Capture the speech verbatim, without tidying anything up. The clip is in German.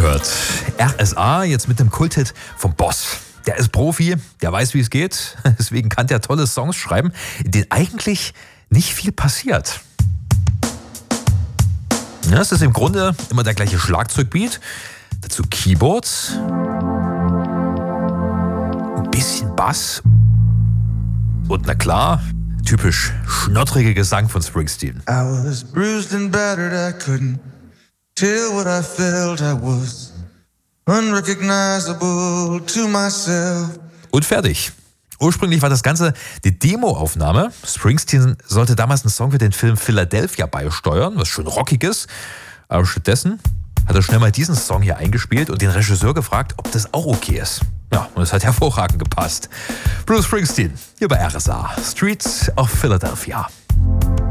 gehört. R S A, jetzt mit dem Kulthit vom Boss. Der ist Profi, der weiß, wie es geht. Deswegen kann der tolle Songs schreiben, in denen eigentlich nicht viel passiert. Ja, es ist im Grunde immer der gleiche Schlagzeugbeat, dazu Keyboards, ein bisschen Bass und na klar, typisch schnottrige Gesang von Springsteen. I was bruised and battered, I couldn't tell what I felt, I was unrecognizable to myself. Und fertig. Ursprünglich war das Ganze die Demoaufnahme. Springsteen sollte damals einen Song für den Film Philadelphia beisteuern, was schön rockig ist. Aber stattdessen hat er schnell mal diesen Song hier eingespielt und den Regisseur gefragt, ob das auch okay ist. Ja, und es hat hervorragend gepasst. Bruce Springsteen, hier bei R S A, Streets of Philadelphia.